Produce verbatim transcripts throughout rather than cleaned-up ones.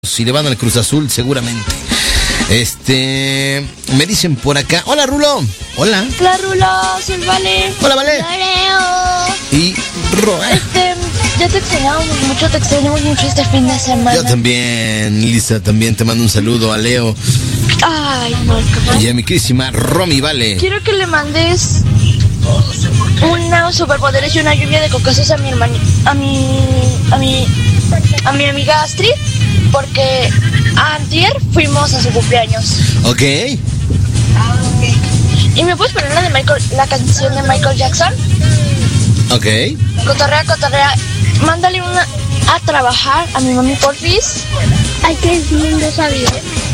Si le van al Cruz Azul, seguramente. Este, me dicen por acá. Hola, Rulo. Hola. Hola, Rulo. Soy Vale. Hola, Vale. Hola, Leo. Y Roa. Este, ya te extrañamos mucho, te extrañamos mucho este fin de semana. Yo también, Lisa, también te mando un saludo a Leo. Ay, no, ¿cómo? Y a mi querísima Romy, Vale. Quiero que le mandes unos superpoderes y una lluvia de cocosos a mi hermano, a mi, a mi, a mi amiga Astrid, porque antier fuimos a su cumpleaños. Ok. ¿Y me puedes poner la de Michael, la canción de Michael Jackson? Ok. Cotorrea, cotorrea. Mándale una a trabajar a mi mami, porfis. Ay, qué lindo sabía.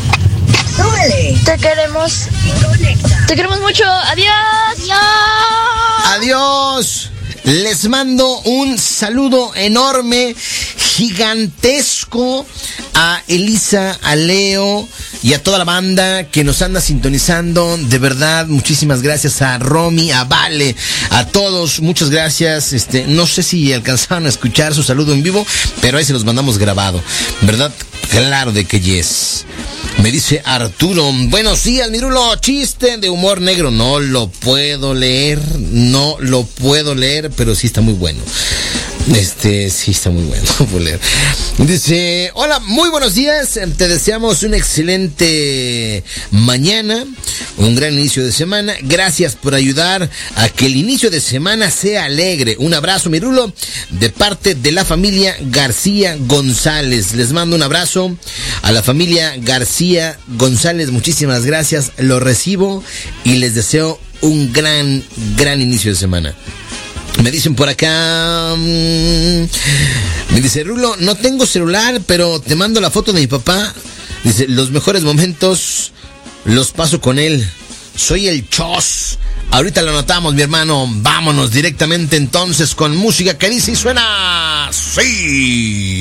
Te queremos. Te queremos mucho. Adiós. Adiós. Adiós. Les mando un saludo enorme, gigantesco a Elisa, a Leo y a toda la banda que nos anda sintonizando. De verdad, muchísimas gracias a Romy, a Vale, a todos, muchas gracias. Este, no sé si alcanzaron a escuchar su saludo en vivo, pero ahí se los mandamos grabado. ¿Verdad? Claro de que yes. Me dice Arturo, buenos días, Mirulo, chiste de humor negro. No lo puedo leer, no lo puedo leer, pero sí está muy bueno. Este, sí está muy bueno por leer. Dice, hola, muy buenos días, te deseamos una excelente mañana, un gran inicio de semana. Gracias por ayudar a que el inicio de semana sea alegre. Un abrazo, Mirulo, de parte de la familia García González. Les mando un abrazo a la familia García González. Muchísimas gracias, lo recibo y les deseo un gran, gran inicio de semana. Me dicen por acá, mmm, me dice, Rulo, no tengo celular, pero te mando la foto de mi papá. Dice, los mejores momentos los paso con él. Soy el Chos. Ahorita lo notamos, mi hermano. Vámonos directamente entonces con música que dice y suena. ¡Sí!